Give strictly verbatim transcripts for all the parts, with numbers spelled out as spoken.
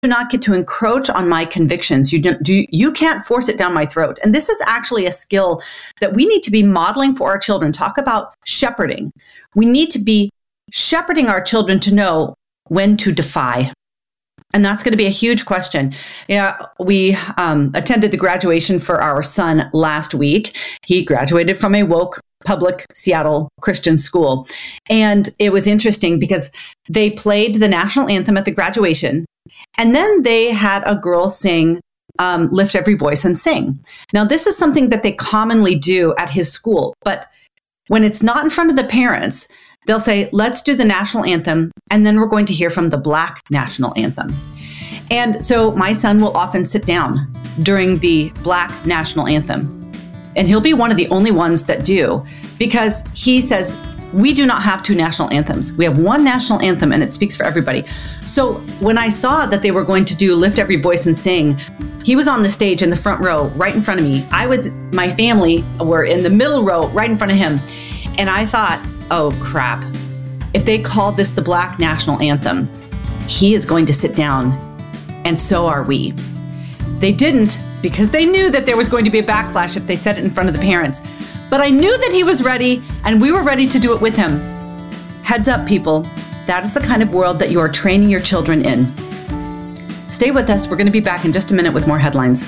not get to encroach on my convictions. You don't do, you can't force it down my throat. And this is actually a skill that we need to be modeling for our children. Talk about shepherding. We need to be shepherding our children to know when to defy. And that's going to be a huge question. Yeah, we um, attended the graduation for our son last week. He graduated from a woke public Seattle Christian school. And it was interesting because they played the national anthem at the graduation. And then they had a girl sing, um, Lift Every Voice and Sing. Now, this is something that they commonly do at his school. But when it's not in front of the parents, they'll say, let's do the national anthem, and then we're going to hear from the Black national anthem. And so my son will often sit down during the Black national anthem. And he'll be one of the only ones that do, because he says, we do not have two national anthems. We have one national anthem, and it speaks for everybody. So when I saw that they were going to do Lift Every Voice and Sing, he was on the stage in the front row, right in front of me. I was, my family were in the middle row, right in front of him. And I thought, oh crap, if they called this the Black national anthem, he is going to sit down, and so are we. They didn't, because they knew that there was going to be a backlash if they said it in front of the parents. But I knew that he was ready, and we were ready to do it with him. Heads up, people. That is the kind of world that you are training your children in. Stay with us. We're going to be back in just a minute with more headlines.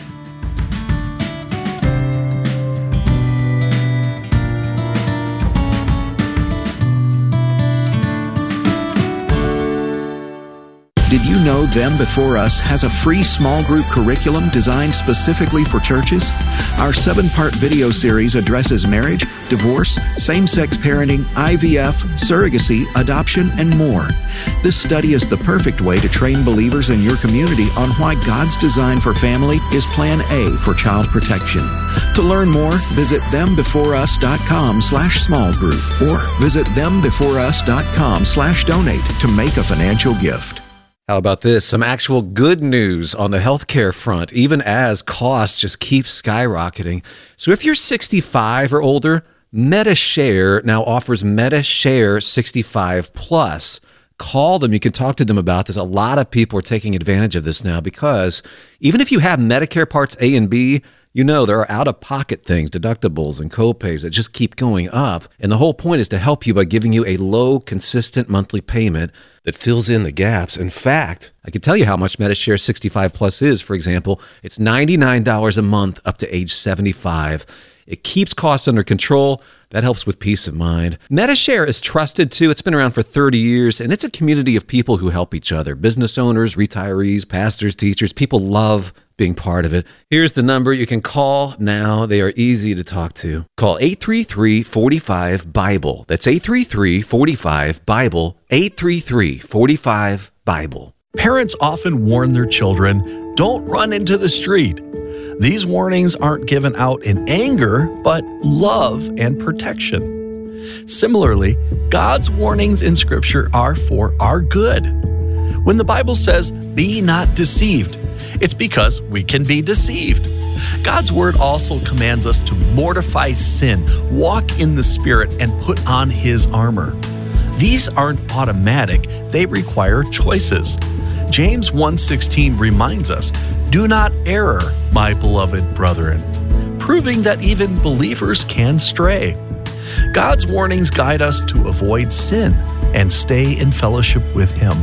Did you know Them Before Us has a free small group curriculum designed specifically for churches? Our seven-part video series addresses marriage, divorce, same-sex parenting, I V F, surrogacy, adoption, and more. This study is the perfect way to train believers in your community on why God's design for family is Plan A for child protection. To learn more, visit thembeforeus.com slash small group or visit thembeforeus.com slash donate to make a financial gift. How about this? Some actual good news on the healthcare front, even as costs just keep skyrocketing. So if you're sixty-five or older, MediShare now offers MediShare sixty-five plus. Call them. You can talk to them about this. A lot of people are taking advantage of this now because even if you have Medicare Parts A and B, you know there are out-of-pocket things, deductibles and copays that just keep going up. And the whole point is to help you by giving you a low, consistent monthly payment that fills in the gaps. In fact, I can tell you how much MediShare sixty-five plus is. For example, it's ninety-nine dollars a month up to age seventy-five. It keeps costs under control. That helps with peace of mind. MediShare is trusted too. It's been around for thirty years, and it's a community of people who help each other. Business owners, retirees, pastors, teachers. People love being part of it. Here's the number you can call now. They are easy to talk to. Call eight three three, four five, BIBLE. That's eight three three, four five, BIBLE, eight three three, four five, BIBLE. Parents often warn their children, don't run into the street. These warnings aren't given out in anger, but love and protection. Similarly, God's warnings in Scripture are for our good. When the Bible says, be not deceived, it's because we can be deceived. God's Word also commands us to mortify sin, walk in the Spirit, and put on His armor. These aren't automatic, they require choices. James one sixteen reminds us, do not err, my beloved brethren, proving that even believers can stray. God's warnings guide us to avoid sin and stay in fellowship with Him.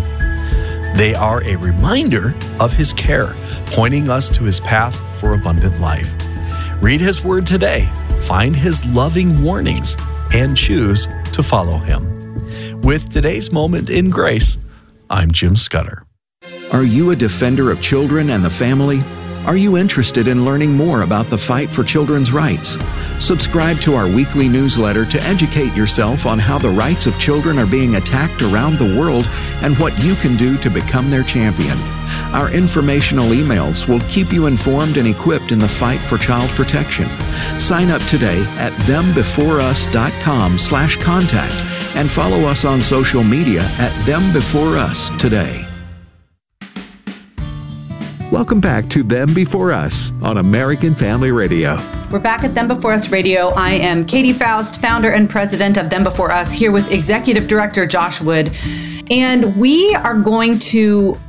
They are a reminder of His care, pointing us to His path for abundant life. Read His Word today, find His loving warnings, and choose to follow Him. With today's Moment in Grace, I'm Jim Scudder. Are you a defender of children and the family? Are you interested in learning more about the fight for children's rights? Subscribe to our weekly newsletter to educate yourself on how the rights of children are being attacked around the world and what you can do to become their champion. Our informational emails will keep you informed and equipped in the fight for child protection. Sign up today at thembeforeus.com slash contact and follow us on social media at thembeforeus today. Welcome back to Them Before Us on American Family Radio. We're back at Them Before Us Radio. I am Katie Faust, founder and president of Them Before Us, here with Executive Director Josh Wood. And we are going to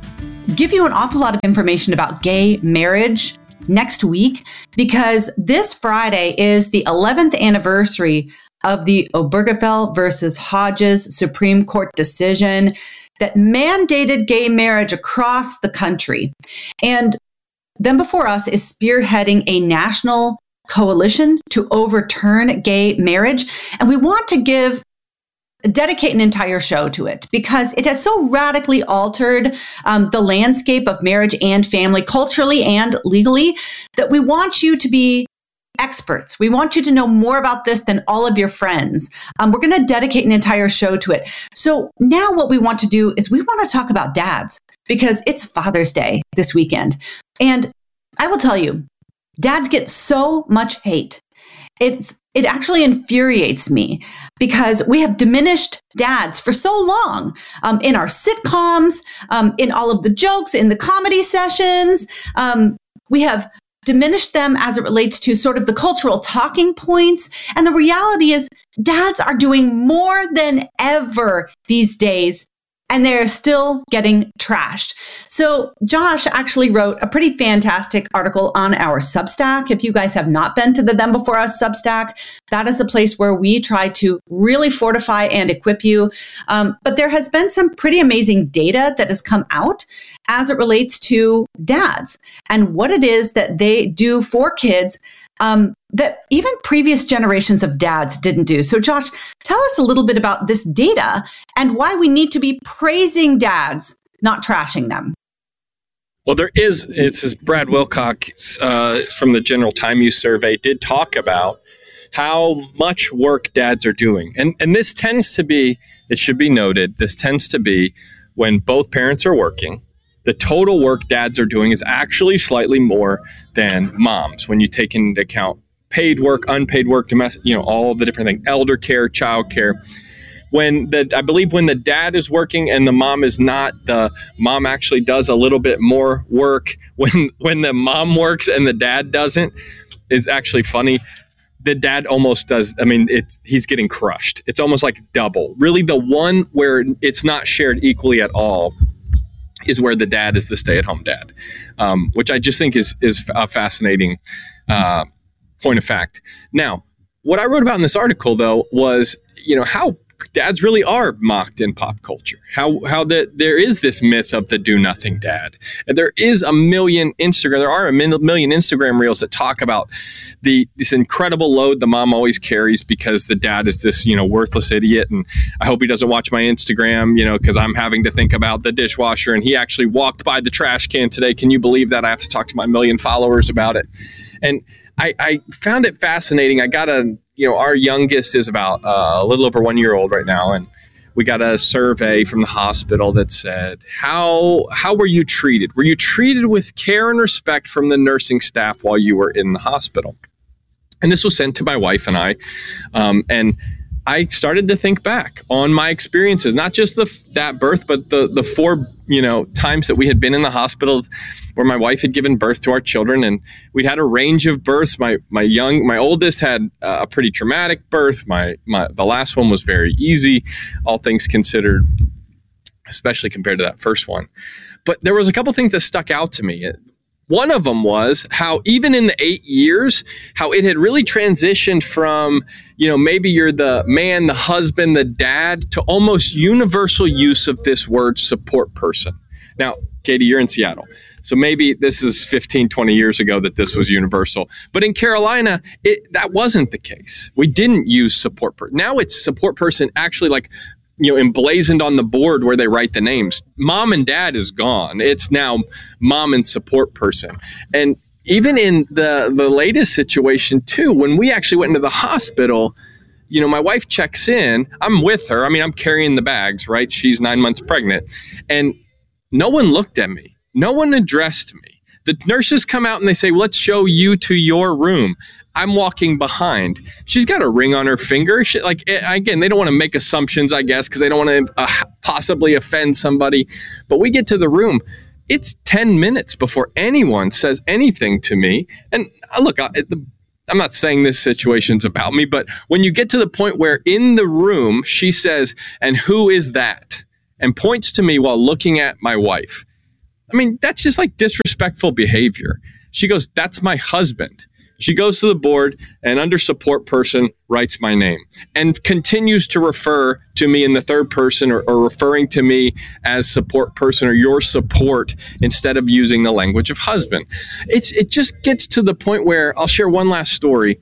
give you an awful lot of information about gay marriage next week, because this Friday is the eleventh anniversary of the Obergefell versus Hodges Supreme Court decision that mandated gay marriage across the country. And Them Before Us is spearheading a national coalition to overturn gay marriage. And we want to give dedicate an entire show to it because it has so radically altered um, the landscape of marriage and family culturally and legally that we want you to be experts. We want you to know more about this than all of your friends. Um, we're going to dedicate an entire show to it. So now what we want to do is we want to talk about dads because it's Father's Day this weekend. And I will tell you, dads get so much hate. It's it actually infuriates me because we have diminished dads for so long um, in our sitcoms, um, in all of the jokes, in the comedy sessions. Um, we have diminished them as it relates to sort of the cultural talking points. And the reality is dads are doing more than ever these days, and they're still getting trashed. So Josh actually wrote a pretty fantastic article on our Substack. If you guys have not been to the Them Before Us Substack, that is a place where we try to really fortify and equip you. Um, but there has been some pretty amazing data that has come out as it relates to dads and what it is that they do for kids um, that even previous generations of dads didn't do. So Josh, tell us a little bit about this data and why we need to be praising dads, not trashing them. Well, there is, it's this Brad Wilcox uh, from the General Time Use Survey did talk about how much work dads are doing. And, and this tends to be, it should be noted, this tends to be when both parents are working. The total work dads are doing is actually slightly more than moms when you take into account paid work, unpaid work, domestic, you know, all the different things, elder care, child care. When the, I believe when the dad is working and the mom is not, the mom actually does a little bit more work. When when the mom works and the dad doesn't, is actually funny. The dad almost does. I mean, it's he's getting crushed. It's almost like double. Really, the one where it's not shared equally at all is where the dad is the stay-at-home dad, um, which I just think is is a fascinating uh, point of fact. Now, what I wrote about in this article, though, was you know how dads really are mocked in pop culture. How how that there is this myth of the do-nothing dad, and there is a million Instagram. There are a million Instagram reels that talk about the this incredible load the mom always carries because the dad is this you know worthless idiot, and I hope he doesn't watch my Instagram, you know, because I'm having to think about the dishwasher, and he actually walked by the trash can today. Can you believe that? I have to talk to my million followers about it, and I, I found it fascinating. I got a You know, our youngest is about uh, a little over one year old right now. And we got a survey from the hospital that said, how how were you treated? Were you treated with care and respect from the nursing staff while you were in the hospital? And this was sent to my wife and I. Um, and I started to think back on my experiences, not just the that birth, but the the four you know times that we had been in the hospital where my wife had given birth to our children, and we'd had a range of births. My my young my oldest had a pretty traumatic birth. My my the last one was very easy, all things considered, especially compared to that first one. But there was a couple things that stuck out to me. One of them was how even in the eight years, how it had really transitioned from, you know, maybe you're the man, the husband, the dad, to almost universal use of this word support person. Now, Katie, you're in Seattle. So maybe this is fifteen, twenty years ago that this was universal. But in Carolina, it, that wasn't the case. We didn't use support person. Now it's support person actually like, you know, emblazoned on the board where they write the names. Mom and dad is gone. It's now mom and support person. And even in the, the latest situation too, when we actually went into the hospital, you know, my wife checks in, I'm with her. I mean, I'm carrying the bags, right? She's nine months pregnant. And no one looked at me. No one addressed me. The nurses come out and they say, well, let's show you to your room. I'm walking behind. She's got a ring on her finger. She, like, again, they don't want to make assumptions, I guess, because they don't want to uh, possibly offend somebody. But we get to the room. It's ten minutes before anyone says anything to me. And uh, look, I, the, I'm not saying this situation's about me, but when you get to the point where in the room, she says, and who is that? And points to me while looking at my wife. I mean, that's just like disrespectful behavior. She goes, that's my husband. She goes to the board and under support person writes my name and continues to refer to me in the third person or, or referring to me as support person or your support instead of using the language of husband. It's it just gets to the point where I'll share one last story.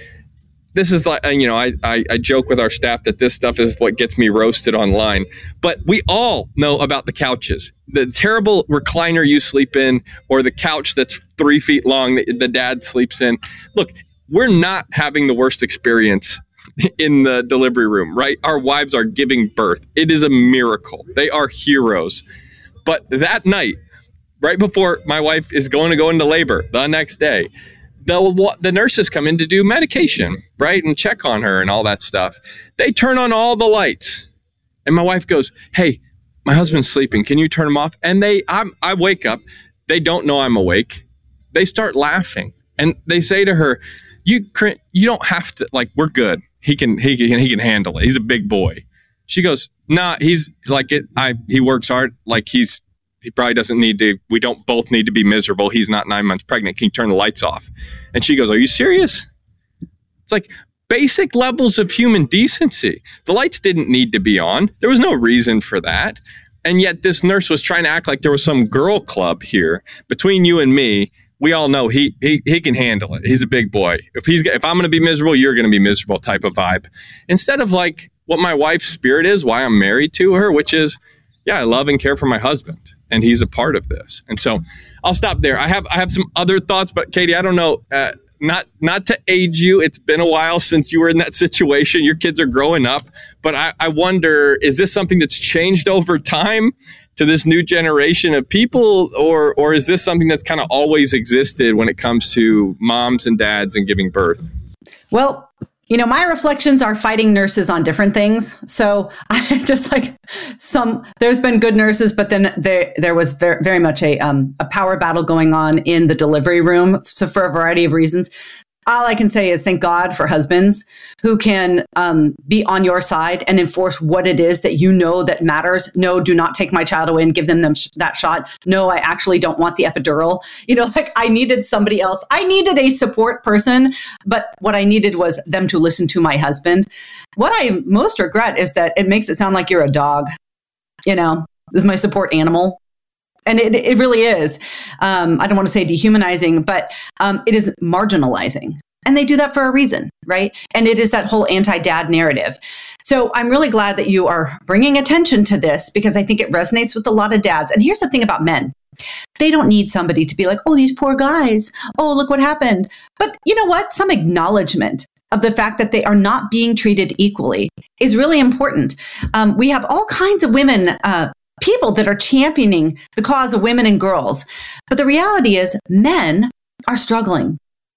This is like, you know, I, I, I joke with our staff that this stuff is what gets me roasted online. But we all know about the couches. The terrible recliner you sleep in or the couch that's three feet long that the dad sleeps in. Look, we're not having the worst experience in the delivery room, right? Our wives are giving birth. It is a miracle. They are heroes. But that night, right before my wife is going to go into labor the next day, The, the nurses come in to do medication, right? And check on her and all that stuff. They turn on all the lights. And my wife goes, hey, my husband's sleeping. Can you turn him off? And they, I'm, I wake up. They don't know I'm awake. They start laughing. And they say to her, you you don't have to, like, we're good. He can, he can, he can handle it. He's a big boy. She goes, nah, he's like it. I, he works hard. Like he's, He probably doesn't need to, we don't both need to be miserable. He's not nine months pregnant. Can you turn the lights off? And she goes, are you serious? It's like basic levels of human decency. The lights didn't need to be on. There was no reason for that. And yet this nurse was trying to act like there was some girl club here. Between you and me, we all know he he he can handle it. He's a big boy. If he's if I'm going to be miserable, you're going to be miserable type of vibe. Instead of like what my wife's spirit is, why I'm married to her, which is, yeah, I love and care for my husband. And he's a part of this. And so I'll stop there. I have I have some other thoughts, but Katie, I don't know, uh, not not to age you. It's been a while since you were in that situation. Your kids are growing up. But I, I wonder, is this something that's changed over time to this new generation of people? Or, or is this something that's kind of always existed when it comes to moms and dads and giving birth? Well, you know, my reflections are fighting nurses on different things. So I just like some, there's been good nurses, but then there, there was very, very much a, um, a power battle going on in the delivery room. So for a variety of reasons, all I can say is thank God for husbands who can um, be on your side and enforce what it is that you know that matters. No, do not take my child away and give them, them sh- that shot. No, I actually don't want the epidural. You know, like I needed somebody else. I needed a support person, but what I needed was them to listen to my husband. What I most regret is that it makes it sound like you're a dog. You know, this is my support animal. And it, it really is. Um, I don't want to say dehumanizing, but um, it is marginalizing. And they do that for a reason, right? And it is that whole anti-dad narrative. So I'm really glad that you are bringing attention to this because I think it resonates with a lot of dads. And here's the thing about men. They don't need somebody to be like, oh, these poor guys. Oh, look what happened. But you know what? Some acknowledgement of the fact that they are not being treated equally is really important. Um, we have all kinds of women uh people that are championing the cause of women and girls. But the reality is men are struggling.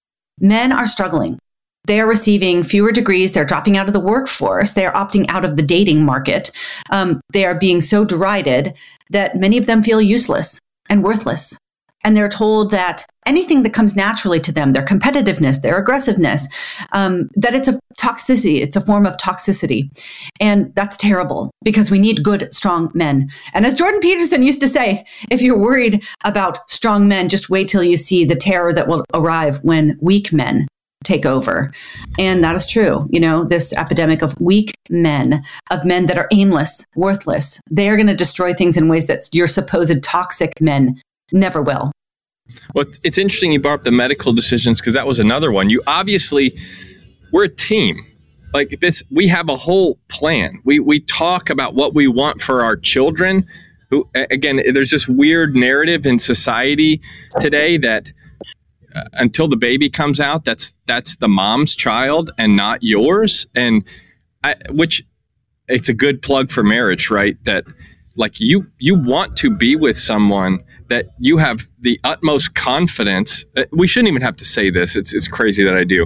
Men are struggling. They are receiving fewer degrees. They're dropping out of the workforce. They are opting out of the dating market. Um, they are being so derided that many of them feel useless and worthless. And they're told that anything that comes naturally to them, their competitiveness, their aggressiveness, um, that it's a toxicity. It's a form of toxicity. And that's terrible because we need good, strong men. And as Jordan Peterson used to say, if you're worried about strong men, just wait till you see the terror that will arrive when weak men take over. And that is true. You know, this epidemic of weak men, of men that are aimless, worthless, they are going to destroy things in ways that your supposed toxic men never will. Well, it's interesting you brought up the medical decisions because that was another one. You obviously, we're a team. Like this, we have a whole plan. We we talk about what we want for our children. Who again, there's this weird narrative in society today that uh, until the baby comes out, that's that's the mom's child and not yours. And I, which it's a good plug for marriage, right? That like you you want to be with someone that you have the utmost confidence. We shouldn't even have to say this. It's it's crazy that I do.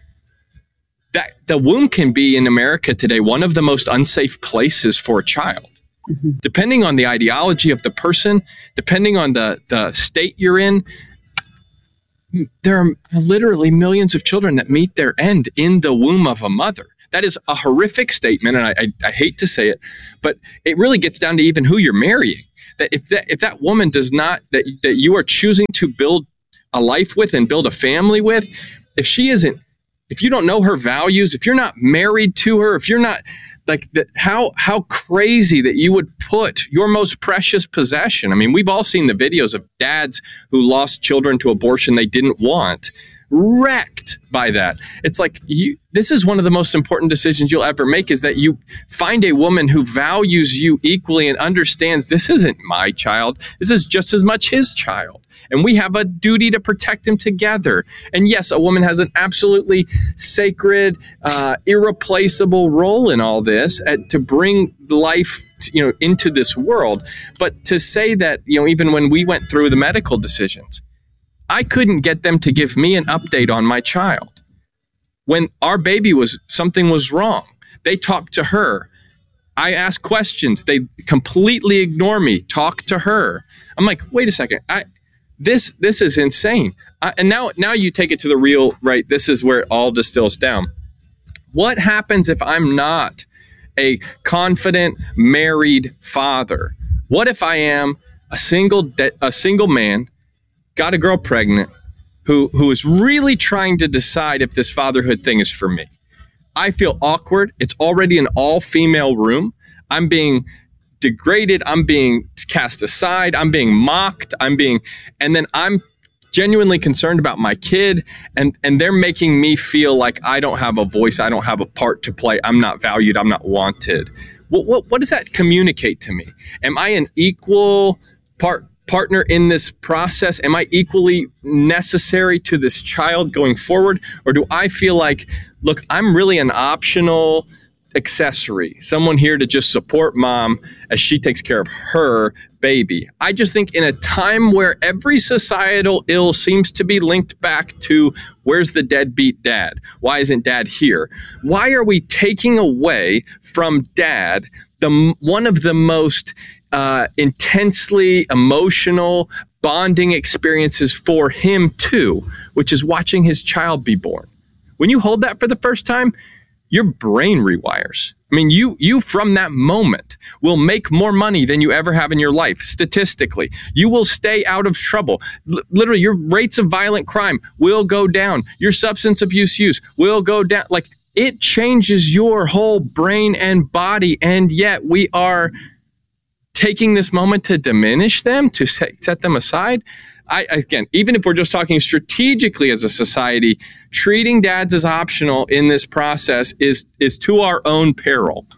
That the womb can be in America today one of the most unsafe places for a child. Mm-hmm. Depending on the ideology of the person, depending on the, the state you're in, there are literally millions of children that meet their end in the womb of a mother. That is a horrific statement, and I, I, I hate to say it, but it really gets down to even who you're marrying. that if that if that woman does not that that you are choosing to build a life with and build a family with, if she isn't, if you don't know her values, if you're not married to her, if you're not like that, how how crazy that you would put your most precious possession. I mean, we've all seen the videos of dads who lost children to abortion they didn't want, wrecked by that. It's like, you, this is one of the most important decisions you'll ever make, is that you find a woman who values you equally and understands this isn't my child. This is just as much his child. And we have a duty to protect him together. And yes, a woman has an absolutely sacred, uh, irreplaceable role in all this at, to bring life, to, you know, into this world. But to say that, you know, even when we went through the medical decisions, I couldn't get them to give me an update on my child. When our baby was, something was wrong, they talked to her. I asked questions. They completely ignore me, talk to her. I'm like, wait a second. I, this, this is insane. I, and now, now you take it to the real, right? This is where it all distills down. What happens if I'm not a confident married father? What if I am a single, de- a single man, got a girl pregnant, who who is really trying to decide if this fatherhood thing is for me? I feel awkward. It's already an all-female room. I'm being degraded. I'm being cast aside. I'm being mocked. I'm being, and then I'm genuinely concerned about my kid, and and they're making me feel like I don't have a voice. I don't have a part to play. I'm not valued. I'm not wanted. What what, what does that communicate to me? Am I an equal part? partner in this process? Am I equally necessary to this child going forward? Or do I feel like, look, I'm really an optional accessory, someone here to just support mom as she takes care of her baby? I just think in a time where every societal ill seems to be linked back to, where's the deadbeat dad? Why isn't dad here? Why are we taking away from dad the one of the most Uh, intensely emotional bonding experiences for him too, which is watching his child be born? When you hold that for the first time, your brain rewires. I mean, you you from that moment will make more money than you ever have in your life. Statistically, you will stay out of trouble. L- literally, your rates of violent crime will go down. Your substance abuse use will go down. Like, it changes your whole brain and body, and yet we are taking this moment to diminish them, to set, set them aside. I, again, even if we're just talking strategically as a society, treating dads as optional in this process is is to our own peril.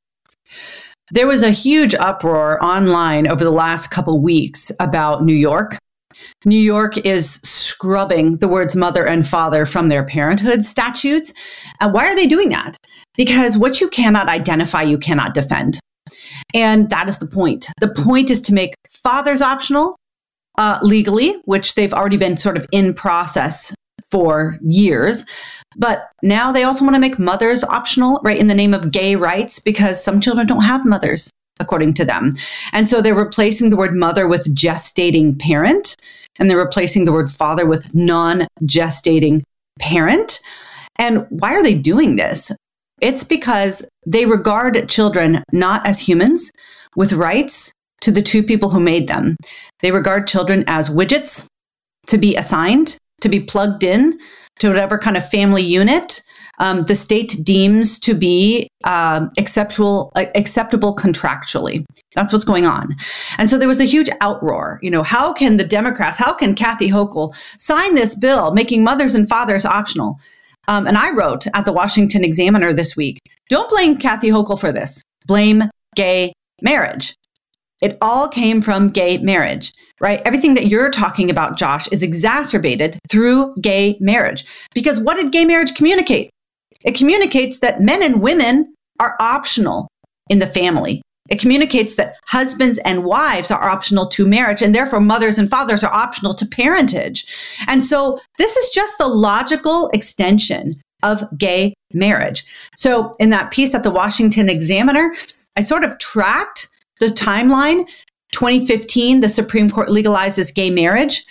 There was a huge uproar online over the last couple weeks about New York. New York is scrubbing the words mother and father from their parenthood statutes. Uh, why are they doing that? Because what you cannot identify, you cannot defend. And that is the point. The point is to make fathers optional uh, legally, which they've already been sort of in process for years. But now they also want to make mothers optional, right, in the name of gay rights, because some children don't have mothers, according to them. And so they're replacing the word mother with gestating parent, and they're replacing the word father with non-gestating parent. And why are they doing this? It's because they regard children not as humans with rights to the two people who made them. They regard children as widgets to be assigned, to be plugged in to whatever kind of family unit um, the state deems to be uh, acceptable, uh, acceptable contractually. That's what's going on. And so there was a huge outroar. You know, how can the Democrats, how can Kathy Hochul sign this bill making mothers and fathers optional? Um, and I wrote at the Washington Examiner this week, don't blame Kathy Hochul for this. Blame gay marriage. It all came from gay marriage, right? Everything that you're talking about, Josh, is exacerbated through gay marriage. Because what did gay marriage communicate? It communicates that men and women are optional in the family. It communicates that husbands and wives are optional to marriage, and therefore mothers and fathers are optional to parentage. And so this is just the logical extension of gay marriage. So in that piece at the Washington Examiner, I sort of tracked the timeline. twenty fifteen, the Supreme Court legalizes gay marriage.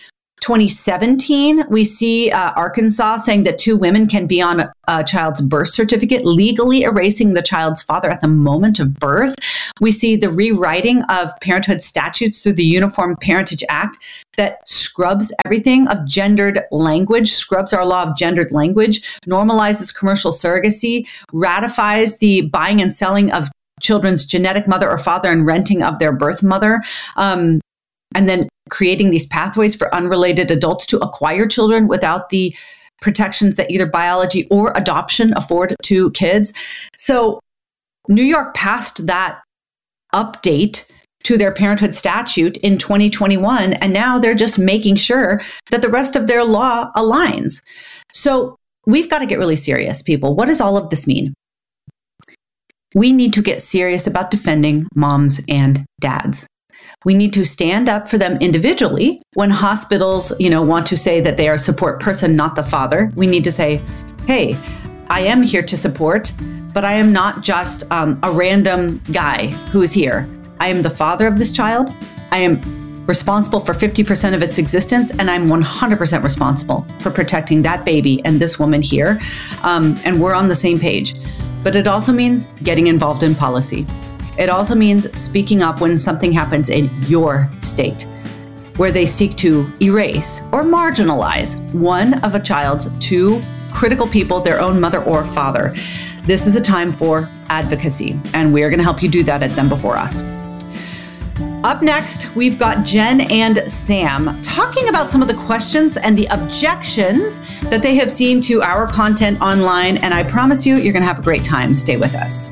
twenty seventeen, we see uh, Arkansas saying that two women can be on a, a child's birth certificate, legally erasing the child's father at the moment of birth. We see the rewriting of parenthood statutes through the Uniform Parentage Act that scrubs everything of gendered language, scrubs our law of gendered language, normalizes commercial surrogacy, ratifies the buying and selling of children's genetic mother or father and renting of their birth mother, um, and then creating these pathways for unrelated adults to acquire children without the protections that either biology or adoption afford to kids. So New York passed that update to their parenthood statute in twenty twenty-one, and now they're just making sure that the rest of their law aligns. So we've got to get really serious, people. What does all of this mean? We need to get serious about defending moms and dads. We need to stand up for them individually when hospitals, you know, want to say that they are a support person, not the father. We need to say, hey, I am here to support, but I am not just um, a random guy who is here. I am the father of this child. I am responsible for fifty percent of its existence, and I'm one hundred percent responsible for protecting that baby and this woman here. Um, and we're on the same page. But it also means getting involved in policy. It also means speaking up when something happens in your state, where they seek to erase or marginalize one of a child's two critical people, their own mother or father. This is a time for advocacy, and we are going to help you do that at Them Before Us. Up next, we've got Jen and Sam talking about some of the questions and the objections that they have seen to our content online, and I promise you, you're going to have a great time. Stay with us.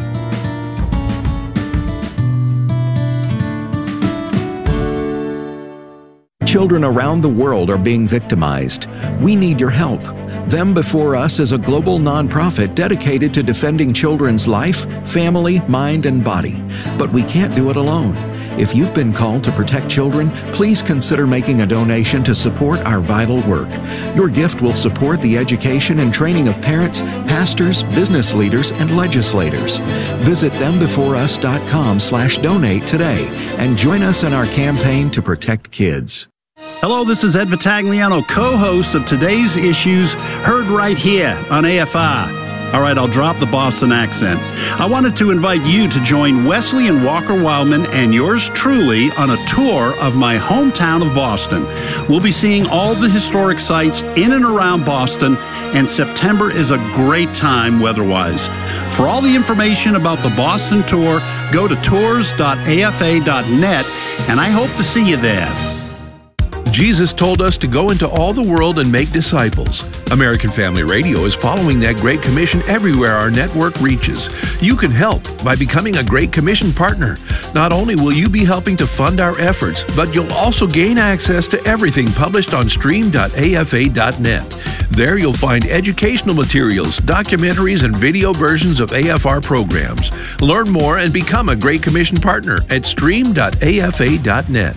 Children around the world are being victimized. We need your help. Them Before Us is a global nonprofit dedicated to defending children's life, family, mind, and body. But we can't do it alone. If you've been called to protect children, please consider making a donation to support our vital work. Your gift will support the education and training of parents, pastors, business leaders, and legislators. Visit thembeforeus.com slash donate today and join us in our campaign to protect kids. Hello, this is Ed Vitagliano, co-host of today's issues, heard right here on A F R. All right, I'll drop the Boston accent. I wanted to invite you to join Wesley and Walker Wildman and yours truly on a tour of my hometown of Boston. We'll be seeing all the historic sites in and around Boston, and September is a great time weather-wise. For all the information about the Boston tour, go to tours dot a f a dot net, and I hope to see you there. Jesus told us to go into all the world and make disciples. American Family Radio is following that Great Commission everywhere our network reaches. You can help by becoming a Great Commission partner. Not only will you be helping to fund our efforts, but you'll also gain access to everything published on stream dot a f a dot net. There you'll find educational materials, documentaries, and video versions of A F R programs. Learn more and become a Great Commission partner at stream dot a f a dot net.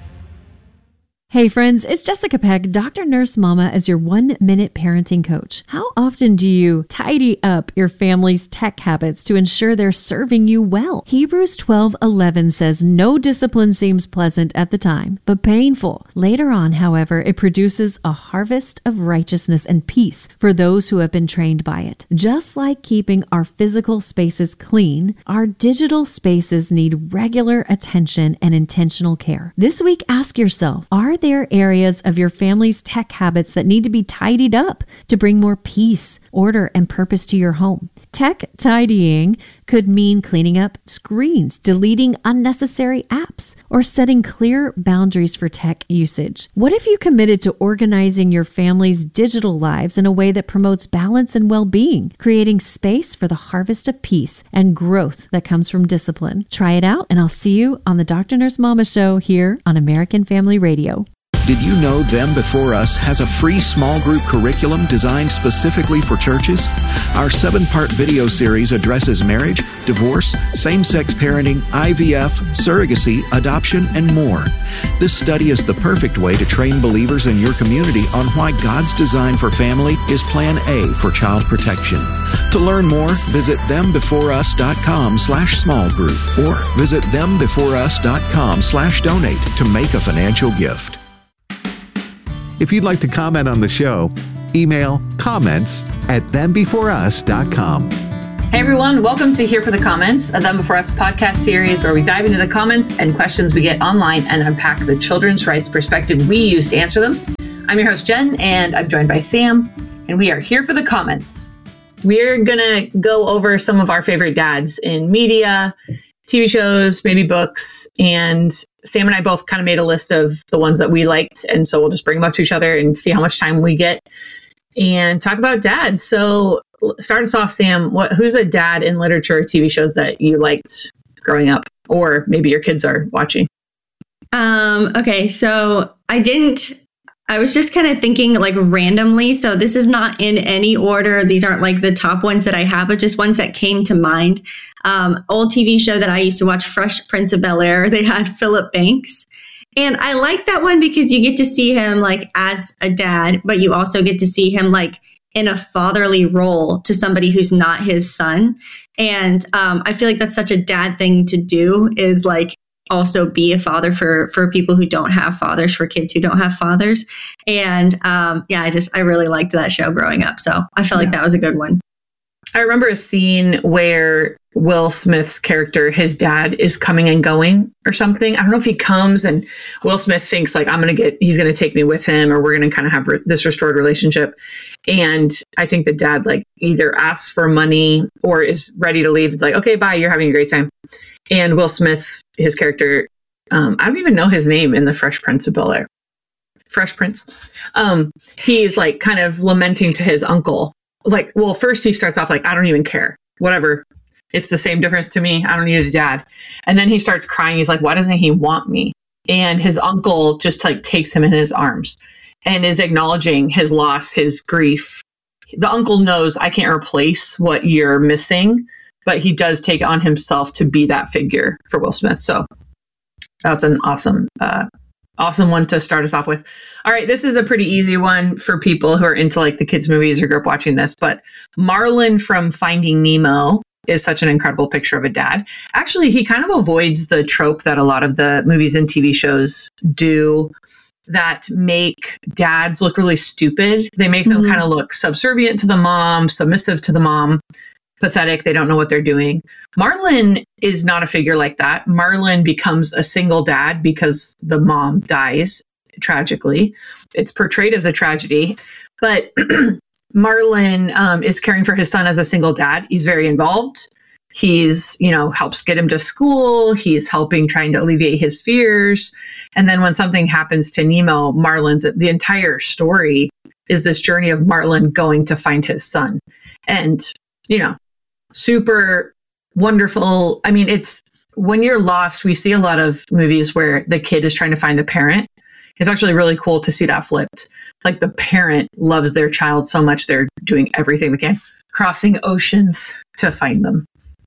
Hey friends, it's Jessica Peck, Doctor Nurse Mama, as your one-minute parenting coach. How often do you tidy up your family's tech habits to ensure they're serving you well? Hebrews twelve eleven says, no discipline seems pleasant at the time, but painful. Later on, however, it produces a harvest of righteousness and peace for those who have been trained by it. Just like keeping our physical spaces clean, our digital spaces need regular attention and intentional care. This week, ask yourself, are there areas of your family's tech habits that need to be tidied up to bring more peace, order, and purpose to your home? Tech tidying could mean cleaning up screens, deleting unnecessary apps, or setting clear boundaries for tech usage. What if you committed to organizing your family's digital lives in a way that promotes balance and well-being, creating space for the harvest of peace and growth that comes from discipline? Try it out, and I'll see you on the Doctor Nurse Mama Show here on American Family Radio. Did you know Them Before Us has a free small group curriculum designed specifically for churches? Our seven-part video series addresses marriage, divorce, same-sex parenting, I V F, surrogacy, adoption, and more. This study is the perfect way to train believers in your community on why God's design for family is Plan A for child protection. To learn more, visit thembeforeus.com slash small group or visit thembeforeus.com slash donate to make a financial gift. If you'd like to comment on the show, email comments at them before us dot com. Hey everyone, welcome to Here for the Comments, a Them Before Us podcast series where we dive into the comments and questions we get online and unpack the children's rights perspective we use to answer them. I'm your host, Jen, and I'm joined by Sam, and we are here for the comments. We're going to go over some of our favorite dads in media, T V shows, maybe books, and Sam and I both kind of made a list of the ones that we liked, and so we'll just bring them up to each other and see how much time we get and talk about dads. So start us off, Sam. What, who's a dad in literature or T V shows that you liked growing up, or maybe your kids are watching? Um, okay, so I didn't, I was just kind of thinking like randomly. So this is not in any order. These aren't like the top ones that I have, but just ones that came to mind. Um, old T V show that I used to watch, Fresh Prince of Bel-Air. They had Philip Banks. And I like that one because you get to see him like as a dad, but you also get to see him like in a fatherly role to somebody who's not his son. And um, I feel like that's such a dad thing to do, is like also be a father for, for people who don't have fathers, for kids who don't have fathers. And um, yeah, I just, I really liked that show growing up. So I felt yeah. like that was a good one. I remember a scene where Will Smith's character, his dad, is coming and going or something. I don't know if he comes and Will Smith thinks like, I'm going to get, he's going to take me with him, or we're going to kind of have re- this restored relationship. And I think the dad like either asks for money or is ready to leave. It's like, okay, bye. You're having a great time. And Will Smith, his character, um, I don't even know his name in the Fresh Prince of Bel-Air. Fresh Prince. Um, he's like kind of lamenting to his uncle. Like, well, first he starts off like, I don't even care. Whatever. It's the same difference to me. I don't need a dad. And then he starts crying. He's like, why doesn't he want me? And his uncle just like takes him in his arms and is acknowledging his loss, his grief. The uncle knows I can't replace what you're missing, but he does take on himself to be that figure for Will Smith. So that's an awesome, uh, awesome one to start us off with. All right, this is a pretty easy one for people who are into like the kids' movies or grew up watching this, but Marlin from Finding Nemo is such an incredible picture of a dad. Actually, he kind of avoids the trope that a lot of the movies and T V shows do that make dads look really stupid. They make them mm-hmm. kind of look subservient to the mom, submissive to the mom, pathetic. They don't know what they're doing. Marlin is not a figure like that. Marlin becomes a single dad because the mom dies tragically. It's portrayed as a tragedy, but Marlin um, is caring for his son as a single dad. He's very involved. He's, you know, helps get him to school. He's helping, trying to alleviate his fears. And then when something happens to Nemo, Marlin's, the entire story is this journey of Marlin going to find his son. And, you know, super wonderful. I mean, it's when you're lost, we see a lot of movies where the kid is trying to find the parent. It's actually really cool to see that flipped. Like the parent loves their child so much, they're doing everything they can, crossing oceans to find them.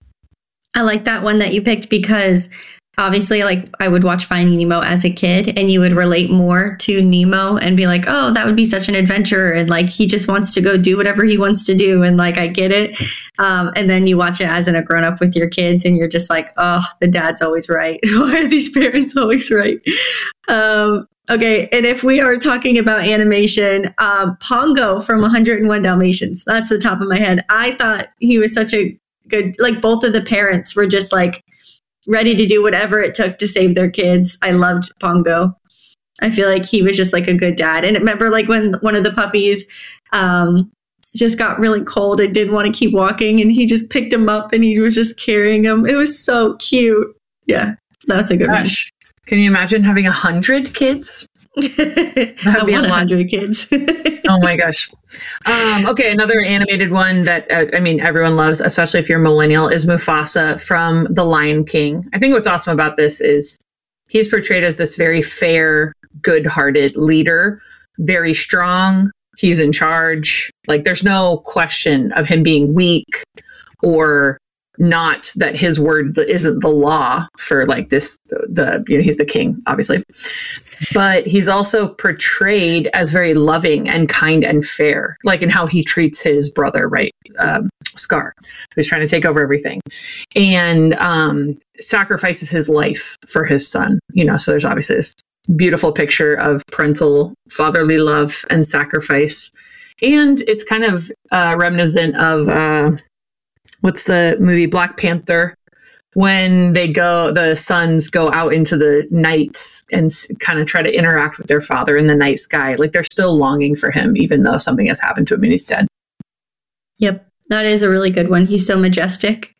I like that one that you picked because obviously, like, I would watch Finding Nemo as a kid and you would relate more to Nemo and be like, oh, that would be such an adventure. And like, he just wants to go do whatever he wants to do. And like, I get it. Um, and then you watch it as an, a grown up with your kids and you're just like, oh, the dad's always right. Why are these parents always right? Um, okay. And if we are talking about animation, um, Pongo from one oh one Dalmatians, that's the top of my head. I thought he was such a good, like both of the parents were just like, ready to do whatever it took to save their kids. I loved Pongo. I feel like he was just like a good dad. And remember like when one of the puppies um, just got really cold and didn't want to keep walking and he just picked him up and he was just carrying him. It was so cute. Yeah, that's a good Gosh. one. Can you imagine having a hundred kids? I want a hundred kids. Oh my gosh. Um, okay, another animated one that uh, I mean everyone loves, especially if you're a millennial, is Mufasa from The Lion King. I think what's awesome about this is he's portrayed as this very fair, good-hearted leader, very strong. He's in charge. Like there's no question of him being weak or not, that his word isn't the law for like this, the, the, you know, he's the king, obviously, but he's also portrayed as very loving and kind and fair, like in how he treats his brother, right? Um, Scar, who's trying to take over everything and um, sacrifices his life for his son, you know, so there's obviously this beautiful picture of parental fatherly love and sacrifice. And it's kind of uh, reminiscent of, uh, what's the movie, Black Panther, when they go, the sons go out into the night and kind of try to interact with their father in the night sky. Like they're still longing for him, even though something has happened to him and he's dead. Yep. That is a really good one. He's so majestic.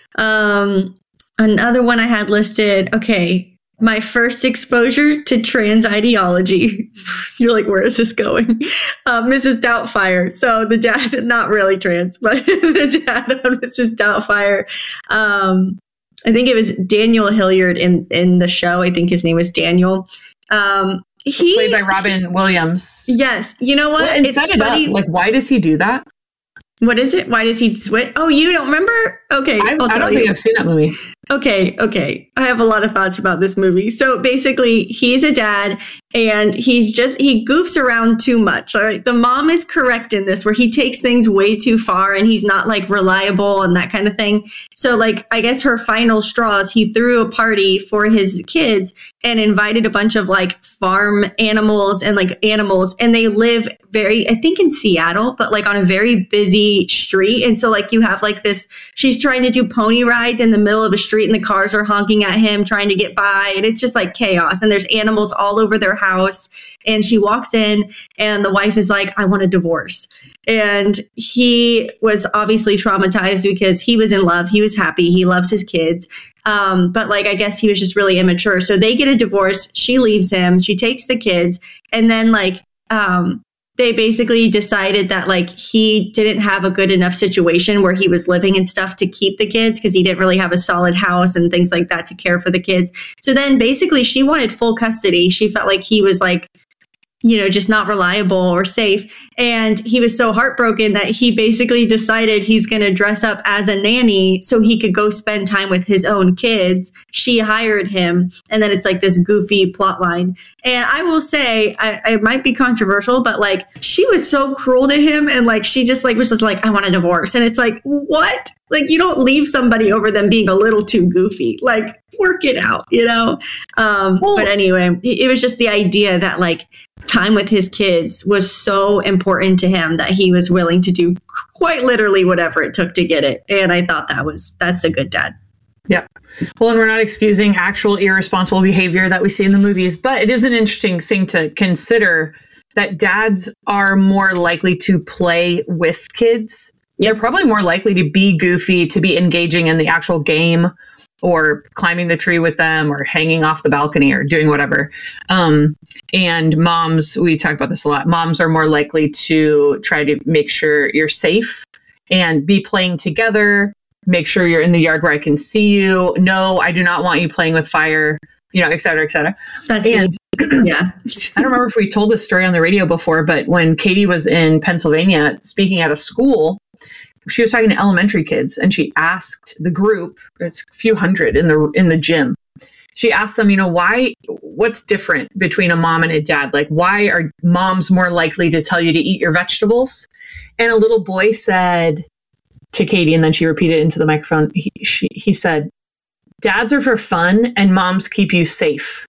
Um, another one I had listed. Okay. My first exposure to trans ideology. You're like, where is this going? Uh, Missus Doubtfire. So the dad, not really trans, but the dad on Missus Doubtfire. Um, I think it was Daniel Hilliard in, in the show. I think his name was Daniel. Um, he played by Robin Williams. Yes. You know what? Well, and it's set it funny. up. Like, why does he do that? What is it? Why does he switch? Oh, you don't remember? Okay. I've, I'll tell I don't you. think I've seen that movie. Okay, okay. I have a lot of thoughts about this movie. So basically, he's a dad and he's just, he goofs around too much. All right. The mom is correct in this, where he takes things way too far and he's not like reliable and that kind of thing. So, like, I guess her final straw is he threw a party for his kids and invited a bunch of like farm animals and like animals. And they live very, I think in Seattle, but like on a very busy street. And so, like, you have like this, she's trying to do pony rides in the middle of a street and the cars are honking at him trying to get by, and it's just like chaos, and there's animals all over their house. And she walks in and the wife is like, I want a divorce. And he was obviously traumatized because he was in love, he was happy, he loves his kids, um but like I guess he was just really immature. So they get a divorce, she leaves him, she takes the kids, and then like um they basically decided that like he didn't have a good enough situation where he was living and stuff to keep the kids, because he didn't really have a solid house and things like that to care for the kids. So then basically she wanted full custody. She felt like he was like, you know, just not reliable or safe. And he was so heartbroken that he basically decided he's going to dress up as a nanny so he could go spend time with his own kids. She hired him. And then it's like this goofy plot line. And I will say, I, I might be controversial, but like she was so cruel to him. And like, she just like was just like, I want a divorce. And it's like, what? Like, you don't leave somebody over them being a little too goofy. Like, work it out, you know? Um, well, but anyway, it, it was just the idea that like time with his kids was so important to him that he was willing to do quite literally whatever it took to get it. And I thought that was, that's a good dad. Yeah. Well, and we're not excusing actual irresponsible behavior that we see in the movies, but it is an interesting thing to consider that dads are more likely to play with kids. They're probably more likely to be goofy, to be engaging in the actual game, or climbing the tree with them, or hanging off the balcony, or doing whatever. Um, and moms, we talk about this a lot, moms are more likely to try to make sure you're safe and be playing together, make sure you're in the yard where I can see you. No, I do not want you playing with fire, you know, et cetera, et cetera. That's and yeah. I don't remember if we told this story on the radio before, but when Katie was in Pennsylvania speaking at a school, she was talking to elementary kids, and she asked the group, it's a few hundred in the in the gym. She asked them, you know, why, what's different between a mom and a dad? Like, why are moms more likely to tell you to eat your vegetables? And a little boy said to Katie, and then she repeated it into the microphone, he, she, he said, dads are for fun and moms keep you safe.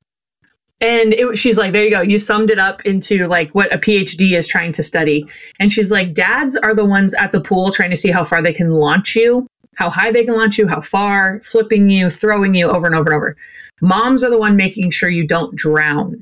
And it, she's like, there you go. You summed it up into like what a PhD is trying to study. And she's like, dads are the ones at the pool trying to see how far they can launch you, how high they can launch you, how far, flipping you, throwing you over and over and over. Moms are the one making sure you don't drown.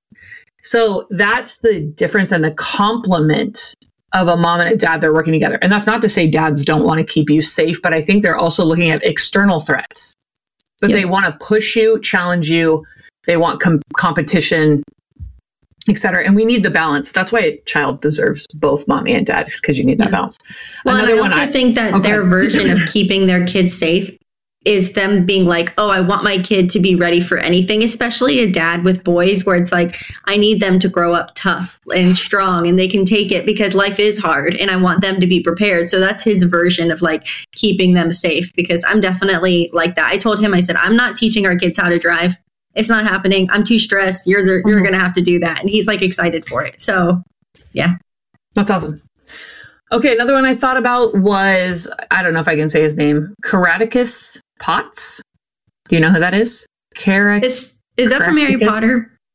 So that's the difference and the complement of a mom and a dad. They're working together. And that's not to say dads don't want to keep you safe, but I think they're also looking at external threats. But yep. They want to push you, challenge you. They want com- competition, et cetera. And we need the balance. That's why a child deserves both mom and dad, because you need that yeah. balance. Well, Another and I also I, think that okay. their version of keeping their kids safe is them being like, oh, I want my kid to be ready for anything, especially a dad with boys, where it's like, I need them to grow up tough and strong and they can take it because life is hard and I want them to be prepared. So that's his version of like keeping them safe, because I'm definitely like that. I told him, I said, I'm not teaching our kids how to drive. It's not happening. I'm too stressed. You're the, you're mm-hmm. going to have to do that. And he's like excited for it. So yeah. That's awesome. Okay. Another one I thought about was, I don't know if I can say his name, Caraticus Potts. Do you know who that is? Carac- is, is that from Harry Potter?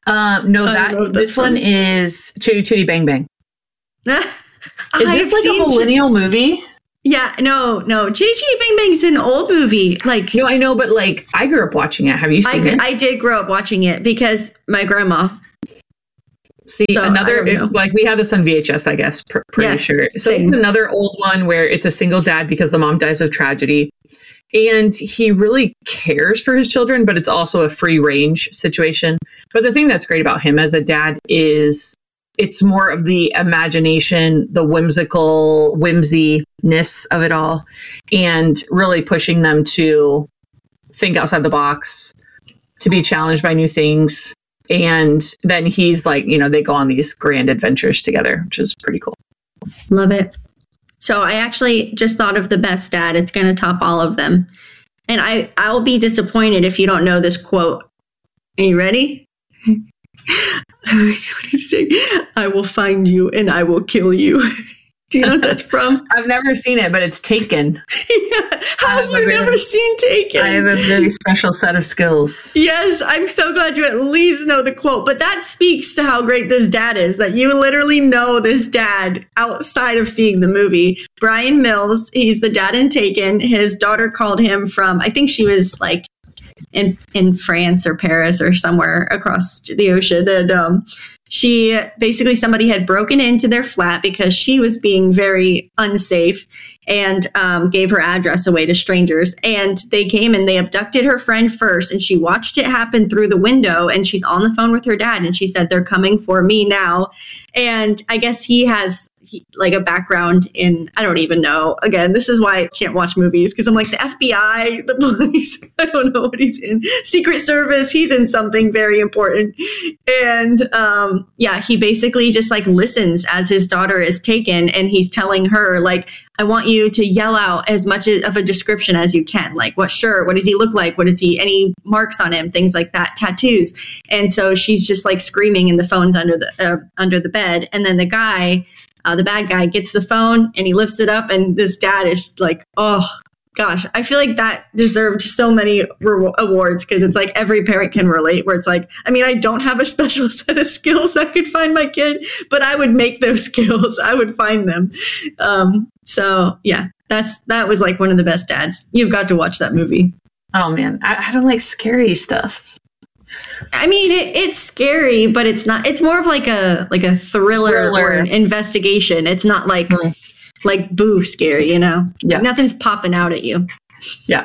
Um, no, that this one is Chitty Chitty Bang Bang. Is this like a millennial Ch- movie? Yeah, no, no. Chitty Chitty Bang Bang is an old movie. Like, no, I know, but like, I grew up watching it. Have you seen I, it? I did grow up watching it because my grandma. See, so, another, it, like we have this on V H S, I guess, pr- pretty yes, sure. So same. It's another old one where it's a single dad because the mom dies of tragedy. And he really cares for his children, but it's also a free range situation. But the thing that's great about him as a dad is it's more of the imagination, the whimsical whimsiness of it all, and really pushing them to think outside the box, to be challenged by new things. And then he's like, you know, they go on these grand adventures together, which is pretty cool. Love it. So I actually just thought of the best dad. It's going to top all of them. And I, I'll be disappointed if you don't know this quote. Are you ready? What did he say? I will find you and I will kill you. Do you know what that's from? I've never seen it, but it's Taken. Yeah. How have you never very, seen Taken? I have a very special set of skills. Yes, I'm so glad you at least know the quote. But that speaks to how great this dad is, that you literally know this dad outside of seeing the movie. Brian Mills, he's the dad in Taken. His daughter called him from, I think she was like in in France or Paris or somewhere across the ocean. And um, she basically, somebody had broken into their flat because she was being very unsafe and um, gave her address away to strangers. And they came and they abducted her friend first. And she watched it happen through the window. And she's on the phone with her dad. And she said, they're coming for me now. And I guess he has he, like a background in, I don't even know. Again, this is why I can't watch movies, because I'm like, the F B I, the police, I don't know what he's in. Secret Service, he's in something very important. And um, yeah, he basically just like listens as his daughter is taken. And he's telling her, like, I want you to yell out as much of a description as you can. Like, what shirt? What does he look like? What is he? Any marks on him? Things like that. Tattoos. And so she's just like screaming, and the phone's under the uh, under the bed. And then the guy, uh, the bad guy, gets the phone and he lifts it up, and this dad is like, oh gosh, I feel like that deserved so many re- awards, because it's like every parent can relate, where it's like, I mean, I don't have a special set of skills that could find my kid, but I would make those skills. I would find them. Um, so yeah, that's, that was like one of the best dads. You've got to watch that movie. Oh man, I, I don't like scary stuff. I mean, it, it's scary, but it's not, it's more of like a, like a thriller, thriller. or an investigation. It's not like, mm. like boo scary, you know? Yeah. Nothing's popping out at you. Yeah.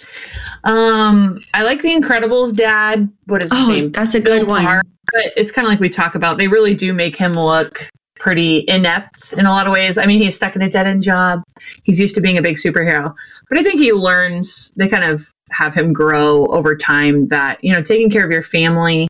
Um, I like The Incredibles dad. What is his oh, name? That's a good one. Parr. But it's kind of like we talk about. They really do make him look pretty inept in a lot of ways. I mean, he's stuck in a dead-end job. He's used to being a big superhero. But I think he learns, they kind of have him grow over time that, you know, taking care of your family